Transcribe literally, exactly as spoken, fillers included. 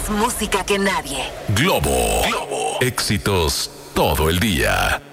Más música que nadie. Globo. Globo. Éxitos todo el día.